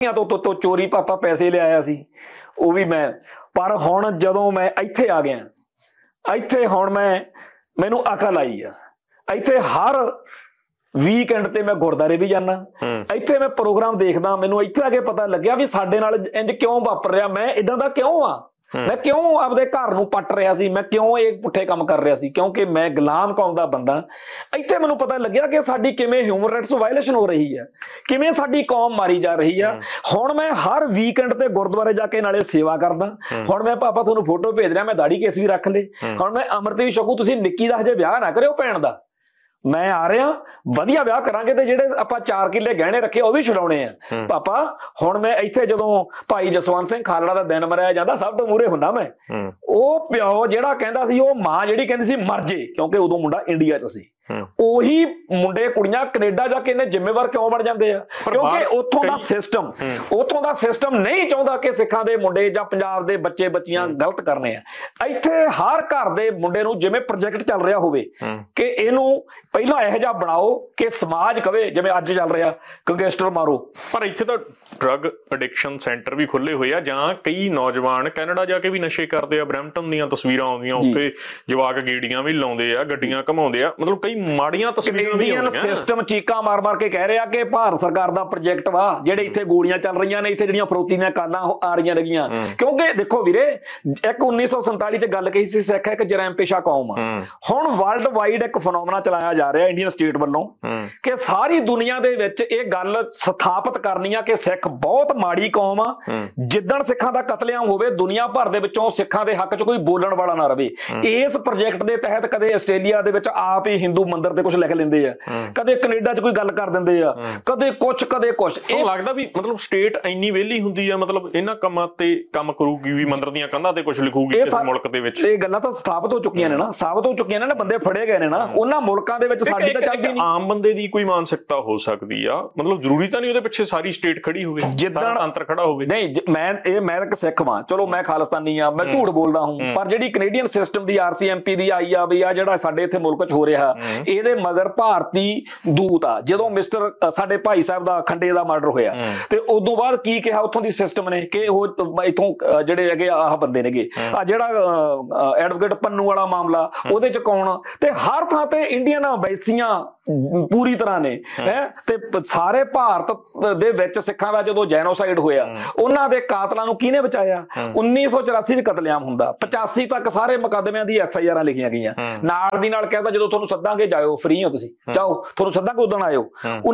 ਤੋਂ ਚੋਰੀ ਪਾਪਾ ਪੈਸੇ ਲਿਆਇਆ ਸੀ, ਉਹ ਵੀ ਮੈਂ। ਪਰ ਹੁਣ ਜਦੋਂ ਮੈਂ ਇੱਥੇ ਆ ਗਿਆ, ਇੱਥੇ ਹੁਣ ਮੈਨੂੰ ਅਕਲ ਆਈ ਆ। ਇੱਥੇ ਹਰ ਵੀਕਐਂਡ ਤੇ ਮੈਂ ਗੁਰਦੁਆਰੇ ਵੀ ਜਾਣਾ, ਇੱਥੇ ਮੈਂ ਪ੍ਰੋਗਰਾਮ ਦੇਖਦਾ। ਮੈਨੂੰ ਇੱਥੇ ਆ ਕੇ ਪਤਾ ਲੱਗਿਆ ਵੀ ਸਾਡੇ ਨਾਲ ਇੰਜ ਕਿਉਂ ਵਾਪਰ ਰਿਹਾ, ਮੈਂ ਇਦਾਂ ਦਾ ਕਿਉਂ ਆ, ਮੈਂ ਕਿਉਂ ਆਪਦੇ ਘਰ ਨੂੰ ਪੱਟ ਰਿਹਾ ਸੀ, ਮੈਂ ਕਿਉਂ ਇਹ ਪੁੱਠੇ ਕੰਮ ਕਰ ਰਿਹਾ ਸੀ, ਕਿਉਂਕਿ ਮੈਂ ਗੁਲਾਮ ਕੌਮ ਦਾ ਬੰਦਾ। ਇੱਥੇ ਮੈਨੂੰ ਪਤਾ ਲੱਗਿਆ ਕਿ ਸਾਡੀ ਕਿਵੇਂ ਹਿਊਮਨ ਰਾਈਟਸ ਵਾਇਲੇਸ਼ਨ ਹੋ ਰਹੀ ਹੈ, ਕਿਵੇਂ ਸਾਡੀ ਕੌਮ ਮਾਰੀ ਜਾ ਰਹੀ ਆ। ਹੁਣ ਮੈਂ ਹਰ ਵੀਕਐਂਡ ਤੇ ਗੁਰਦੁਆਰੇ ਜਾ ਕੇ ਨਾਲੇ ਸੇਵਾ ਕਰਦਾ। ਹੁਣ ਮੈਂ ਪਾਪਾ ਤੁਹਾਨੂੰ ਫੋਟੋ ਭੇਜ ਰਿਹਾ, ਮੈਂ ਦਾੜੀ ਕੇਸ ਵੀ ਰੱਖ ਲਏ। ਹੁਣ ਮੈਂ ਅੰਮ੍ਰਿਤ ਵੀ ਛਕੂ, ਤੁਸੀਂ ਨਿੱਕੀ ਦਾ ਹਜੇ ਵਿਆਹ ਨਾ ਕਰਿਓ ਭੈਣ ਦਾ, ਮੈਂ ਆ ਰਿਹਾ, ਵਧੀਆ ਵਿਆਹ ਕਰਾਂਗੇ ਤੇ ਜਿਹੜੇ ਆਪਾਂ 4 ਕਿੱਲੇ ਗਹਿਣੇ ਰੱਖੇ ਉਹ ਵੀ ਛੁਡਾਉਣੇ ਆ ਪਾਪਾ। ਹੁਣ ਮੈਂ ਇੱਥੇ ਜਦੋਂ ਭਾਈ ਜਸਵੰਤ ਸਿੰਘ ਖਾਲੜਾ ਦਾ ਦਿਨ ਮਨਾਇਆ ਜਾਂਦਾ, ਸਭ ਤੋਂ ਮੂਹਰੇ ਹੁੰਦਾ ਮੈਂ। ਉਹ ਪਿਓ ਜਿਹੜਾ ਕਹਿੰਦਾ ਸੀ, ਉਹ ਮਾਂ ਜਿਹੜੀ ਕਹਿੰਦੀ ਸੀ ਮਰ ਜੇ, ਕਿਉਂਕਿ ਉਦੋਂ ਮੁੰਡਾ ਇੰਡੀਆ 'ਚ ਸੀ। ਉਹੀ ਮੁੰਡੇ ਕੁੜੀਆਂ ਕੈਨੇਡਾ ਜਾ ਕੇ ਇਹਨੇ ਜ਼ਿੰਮੇਵਾਰ ਕਿਉਂ ਬਣ ਜਾਂਦੇ ਆ? ਕਿਉਂਕਿ ਉੱਥੋਂ ਦਾ ਸਿਸਟਮ ਨਹੀਂ ਚਾਹੁੰਦਾ ਕਿ ਸਿੱਖਾਂ ਦੇ ਮੁੰਡੇ ਜਾਂ ਪੰਜਾਬ ਦੇ ਬੱਚੇ ਬੱਚੀਆਂ ਗਲਤ ਕਰਨੇ ਆ। ਇੱਥੇ ਹਰ ਘਰ ਦੇ ਮੁੰਡੇ ਨੂੰ ਜਿਵੇਂ ਪ੍ਰੋਜੈਕਟ ਚੱਲ ਰਿਹਾ ਹੋਵੇ ਕਿ ਇਹਨੂੰ ਪਹਿਲਾਂ ਇਹੋ ਜਿਹਾ ਬਣਾਓ ਕਿ ਸਮਾਜ ਕਵੇ, ਜਿਵੇਂ ਅੱਜ ਚੱਲ ਰਿਹਾ ਗੈਂਗਸਟਰ ਮਾਰੋ। ਪਰ ਇੱਥੇ ਤਾਂ ਡਰੱਗ ਐਡਿਕਸ਼ਨ ਸੈਂਟਰ ਵੀ ਖੁੱਲੇ ਹੋਏ ਆ, ਜਾਂ ਕਈ ਨੌਜਵਾਨ ਕੈਨੇਡਾ ਜਾ ਕੇ ਵੀ ਨਸ਼ੇ ਕਰਦੇ ਆ। ਬਰੈਂਪਟਨ ਦੀਆਂ ਤਸਵੀਰਾਂ ਆਉਂਦੀਆਂ, ਉੱਥੇ ਜਵਾਕ ਗੇੜੀਆਂ ਵੀ ਲਾਉਂਦੇ ਆ, ਗੱਡੀਆਂ ਘਮਾਉਂਦੇ ਆ, ਮਤਲਬ ਕਈ ਮਾੜੀਆਂ ਤਸਵੀਰਾਂ ਵੀ ਆਉਂਦੀਆਂ। ਸਿਸਟਮ ਚੀਕਾਂ ਮਾਰ ਕੇ ਕਹਿ ਰਿਹਾ ਕਿ ਭਾਰਤ ਸਰਕਾਰ ਦਾ ਪ੍ਰੋਜੈਕਟ ਵਾ, ਜਿਹੜੇ ਇੱਥੇ ਗੋਲੀਆਂ ਚੱਲ ਰਹੀਆਂ ਨੇ, ਇੱਥੇ ਜਿਹੜੀਆਂ ਫਰੋਤੀ ਦੀਆਂ ਕਾਲਾਂ ਆ ਰਹੀਆਂ ਨੇਗੀਆਂ। ਕਿਉਂਕਿ ਦੇਖੋ ਵੀਰੇ, ਇੱਕ 1947 ਚ ਗੱਲ ਕਹੀ ਸੀ, ਸਿੱਖ ਇੱਕ ਜਰੈਮ ਪੇਸ਼ਾ ਕੌਮ ਆ। ਹੁਣ ਵਰਲਡ ਵਾਈਡ ਇੱਕ ਫਨੋਮਨਾ ਚਲਾਇਆ ਜਾ ਰਿਹਾ ਇੰਡੀਅਨ ਸਟੇਟ ਵੱਲੋਂ ਕਿ ਸਾਰੀ ਦੁਨੀਆ ਦੇ ਵਿੱਚ ਇਹ ਗੱਲ ਸਥਾਪਿਤ ਕਰਨੀ ਆ ਕਿ ਸਿੱਖ ਬਹੁਤ ਮਾੜੀ ਕੌਮ ਆ। ਜਿੱਦਣ ਸਿੱਖਾਂ ਦਾ ਕਤਲੇਆਮ ਹੋਵੇ, ਦੁਨੀਆ ਭਰ ਦੇ ਵਿੱਚੋਂ ਸਿੱਖਾਂ ਦੇ ਹੱਕ 'ਚ ਕੋਈ ਬੋਲਣ ਵਾਲਾ ਨਾ ਰਵੇ। ਇਸ ਪ੍ਰੋਜੈਕਟ ਦੇ ਤਹਿਤ ਕਦੇ ਆਸਟ੍ਰੇਲੀਆ ਦੇ ਵਿੱਚ ਆਪ ਹੀ ਹਿੰਦੂ ਮੰਦਿਰ ਤੇ ਕੁਝ ਲਿਖ ਲੈਂਦੇ ਆ, ਕਦੇ ਕੈਨੇਡਾ 'ਚ ਕੋਈ ਗੱਲ ਕਰ ਦਿੰਦੇ ਆ, ਕਦੇ ਕੁਛ। ਇਹ ਲੱਗਦਾ ਵੀ ਮਤਲਬ ਸਟੇਟ ਇੰਨੀ ਵਿਹਲੀ ਹੁੰਦੀ ਆ, ਮਤਲਬ ਇਹਨਾਂ ਕੰਮਾਂ ਤੇ ਕੰਮ ਕਰੂਗੀ ਵੀ, ਮੰਦਿਰ ਦੀਆਂ ਕੰਧਾਂ ਤੇ ਕੁਝ ਲਿਖੂਗੀ ਕਿਸੇ ਮੁਲਕ ਦੇ ਵਿੱਚ। ਇਹ ਗੱਲਾਂ ਤਾਂ ਸਥਾਪਿਤ ਹੋ ਚੁੱਕੀਆਂ ਨੇ ਨਾ, ਬੰਦੇ ਫੜੇ ਗਏ ਨੇ ਨਾ ਉਹਨਾਂ ਮੁਲਕਾਂ ਦੇ ਵਿੱਚ। ਸਾਡੀ ਤਾਂ ਚੱਲਦੀ ਨਹੀਂ। ਆਮ ਬੰਦੇ ਦੀ ਕੋਈ ਮਾਨਸਿਕਤਾ ਹੋ ਸਕਦੀ ਆ, ਮਤਲਬ ਜ਼ਰੂਰੀ ਤਾਂ ਨਹੀਂ ਉਹਦੇ ਪਿੱਛੇ ਸਾਰੀ ਸਟੇਟ ਖੜੀ ਹੋਵੇ, ਜਿੱਦਾਂ ਅੰਤਰ ਖੜਾ ਹੋਵੇ। ਨਹੀਂ, ਮੈਂ ਇੱਕ ਸਿੱਖ ਵਾਂ, ਚਲੋ ਮੈਂ ਖਾਲਿਸਤਾਨੀ ਆ, ਮੈਂ ਝੂਠ ਬੋਲਦਾ ਹੂੰ, ਪਰ ਜਿਹੜੀ ਕੈਨੇਡੀਅਨ ਸਿਸਟਮ ਦੀ RCMP ਦੀ ਆਈ ਆ ਵੀ ਆ ਜਿਹੜਾ ਸਾਡੇ ਇੱਥੇ ਮੁਲਕ 'ਚ ਹੋ ਰਿਹਾ, ਇਹਦੇ ਮਗਰ ਭਾਰਤੀ ਦੂਤ ਆ। ਜਦੋਂ ਮਿਸਟਰ ਸਾਡੇ ਭਾਈ ਸਾਹਿਬ ਦਾ ਖੰਡੇ ਦਾ ਮਰਡਰ ਹੋਇਆ ਤੇ ਉਦੋਂ ਬਾਅਦ ਕੀ ਕਿਹਾ ਉੱਥੋਂ ਦੀ ਸਿਸਟਮ ਨੇ ਕਿ ਉਹ ਇੱਥੋਂ ਜਿਹੜੇ ਹੈਗੇ ਆਹ ਬੰਦੇ ਨੇਗੇ, ਆ ਜਿਹੜਾ ਐਡਵੋਕੇਟ ਪੰਨੂ ਵਾਲਾ ਮਾਮਲਾ, ਉਹਦੇ 'ਚ ਕੌਣ? ਤੇ ਹਰ ਥਾਂ ਤੇ ਇੰਡੀਅਨ ਅੰਬੈਸੀਆਂ ਪੂਰੀ ਤਰ੍ਹਾਂ ਨੇ ਤੇ ਸਾਰੇ ਭਾਰਤ ਦੇ ਵਿੱਚ ਸਿੱਖਾਂ ਦਾ ਜਦੋਂ ਜੈਨੋਸਾਈਡ ਹੋਇਆ, ਉਹਨਾਂ ਦੇ ਕਾਤਲਾਂ ਨੂੰ ਕਿਹਨੇ ਬਚਾਇਆ? 1984 ਚ ਕਤਲੇਆਮ ਹੁੰਦਾ, 85 ਤੱਕ ਸਾਰੇ ਮੁਕੱਦਮਿਆਂ ਦੀ FIRਾਂ ਲਿਖੀਆਂ ਗਈਆਂ। ਨਾਲ ਦੀ ਨਾਲ ਕਹਿੰਦਾ ਜਦੋਂ ਤੁਹਾਨੂੰ ਸੱਦਾਂਗੇ ਜਾਇਓ, ਫ੍ਰੀ ਹੋ ਤੁਸੀਂ, ਜਾਓ, ਤੁਹਾਨੂੰ ਸੱਦਾਂਗੇ ਉਦਣ ਆਇਓ।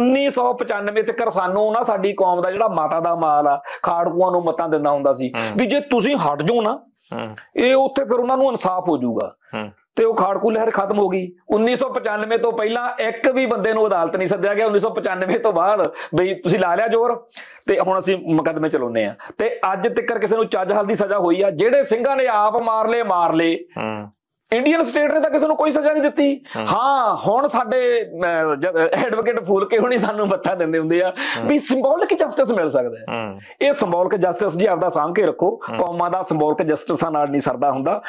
1995 ਤੱਕ ਸਾਨੂੰ ਨਾ ਸਾਡੀ ਕੌਮ ਦਾ ਜਿਹੜਾ ਮਾਤਾ ਦਾ ਮਾਲ ਆ, ਖਾੜਕੂਆਂ ਨੂੰ ਮਤਾਂ ਦਿੰਦਾ ਹੁੰਦਾ ਸੀ ਵੀ ਜੇ ਤੁਸੀਂ ਹਟ ਜਾਓ ਨਾ, ਇਹ ਉੱਥੇ ਫਿਰ ਉਹਨਾਂ ਨੂੰ ਇਨਸਾਫ ਹੋ ਜਾਊਗਾ। ਤੇ ਉਹ ਖਾੜਕੂ ਲਹਿਰ ਖਤਮ ਹੋ ਗਈ। 1995 ਤੋਂ ਪਹਿਲਾਂ ਇੱਕ ਵੀ ਬੰਦੇ ਨੂੰ ਅਦਾਲਤ ਨਹੀਂ ਸੱਦਿਆ ਗਿਆ। 1995 ਤੋਂ ਬਾਅਦ ਬਈ ਤੁਸੀਂ ਲਾ ਲਿਆ ਜ਼ੋਰ ਤੇ ਹੁਣ ਅਸੀਂ ਮੁਕੱਦਮੇ ਚਲਾਉਂਦੇ ਆ, ਤੇ ਅੱਜ ਤੱਕ ਕਿਸੇ ਨੂੰ ਚੱਜ ਹੱਲ ਦੀ ਸਜ਼ਾ ਹੋਈ ਆ? ਜਿਹੜੇ ਸਿੰਘਾਂ ਨੇ ਆਪ ਮਾਰ ਲਏ ਇੰਡੀਅਨ ਸਟੇਟ ਨੇ ਤਾਂ ਕਿਸੇ ਨੂੰ ਕੋਈ ਸਜ਼ਾ ਨਹੀਂ ਦਿੱਤੀ। ਹਾਂ, ਹੁਣ ਸਾਡੇ ਐਡਵੋਕੇਟ ਫੂਲਕੇ ਹੁਣੀ ਸਾਨੂੰ ਮੱਥਾ ਦਿੰਦੇ ਹੁੰਦੇ ਆ ਵੀ ਸਿੰਬੋਲਿਕ ਜਸਟਿਸ ਮਿਲ ਸਕਦਾ ਹੈ। ਇਹ ਸਿੰਬੋਲਿਕ ਜਸਟਿਸ ਜੀ ਆਪਦਾ ਸਾਂਭ ਕੇ ਰੱਖੋ, ਕੌਮਾਂ ਦਾ ਸਿੰਬੋਲਿਕ ਜਸਟਿਸਾਂ ਨਾਲ ਨਹੀਂ ਸਰਦਾ ਹੁੰਦਾ।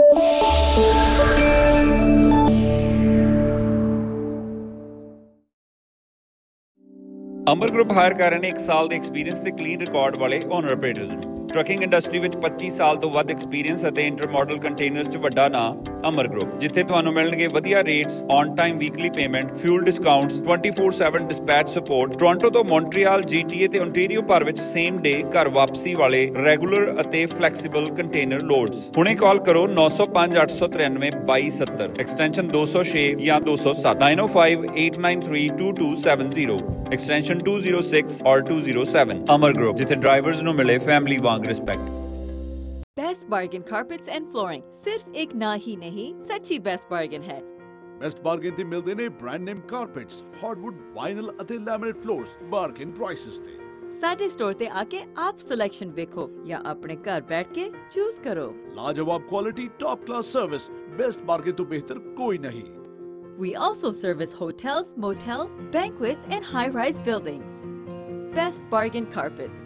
ਅਮਰ ਗਰੁੱਪ ਹਾਇਰ ਕਰ ਰਹੇ ਨੇ 1 ਸਾਲ ਦੇ ਐਕਸਪੀਰੀਅੰਸ ਤੇ ਕਲੀਨ ਰਿਕਾਰਡ ਵਾਲੇ ਓਨਰ ਆਪਰੇਟਰਸ ਨੂੰ। ਟਰੱਕਿੰਗ ਇੰਡਸਟਰੀ ਵਿੱਚ 25 ਸਾਲ ਤੋਂ ਵੱਧ ਐਕਸਪੀਰੀਅੰਸ ਅਤੇ ਇੰਟਰਮੋਡਲ ਕੰਟੇਨਰਸ 'ਚ ਵੱਡਾ ਨਾਂ ਅਮਰ ਗਰੁੱਪ, ਜਿੱਥੇ ਤੁਹਾਨੂੰ ਮਿਲਣਗੇ ਵਧੀਆ rates, on time weekly payment, fuel discounts, 24/7 dispatch support. Toronto ਤੋਂ ਮੌਂਟਰੀਅਲ, GTA ਤੇ ਓਨਟਾਰੀਓ ਭਰ ਵਿੱਚ ਸੇਮ ਡੇ ਘਰ ਵਾਪਸੀ ਵਾਲੇ ਰੈਗੂਲਰ ਅਤੇ ਫਲੈਕਸੀਬਲ ਕੰਟੇਨਰ ਲੋਡਸ। ਹੁਣੇ ਕਾਲ ਕਰੋ 905 893 2270, ਐਕਸਟੈਂਸ਼ਨ 206 ਜਾਂ 207, 9058932270, extension 206 or 207। Amar Group, जिथे ड्राइवर्स नु मिले family Wang respect. Best bargain carpets and flooring सिर्फ एक ना ही नहीं, सच्ची बेस्ट बार्गेन है। बेस्ट बार्गेन ते मिलदे ने brand name carpets, hardwood, vinyl ਅਤੇ ਲੈਮੀਨੇਟ ਫਲੋਰਸ ਬਾਰਗੇਨ ਪ੍ਰਾਈसेस ਤੇ। ਸਾਡੇ ਸਟੋਰ ਤੇ ਆ ਕੇ ਆਪ ਸਿਲੈਕਸ਼ਨ ਵੇਖੋ ਜਾਂ ਆਪਣੇ ਘਰ ਬੈਠ ਕੇ ਚੂਜ਼ ਕਰੋ। ਲਾਜਵਾਬ quality, top class service, best bargain ਤੋਂ ਬਿਹਤਰ ਕੋਈ ਨਹੀਂ। We also service hotels, motels, banquets and high-rise buildings. Best Bargain Carpets,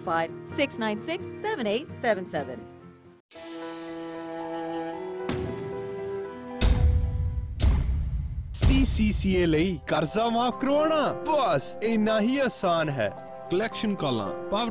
905-696-7877. CCCA ਲਈ ਕਰਜ਼ਾ ਮਾਫ ਕਰਵਾਉਣਾ ਬਸ ਇੰਨਾ ਹੀ ਆਸਾਨ ਹੈ। ਕਲੈਕਸ਼ਨ ਕਾਲਾਂ, ਪਾਵਰ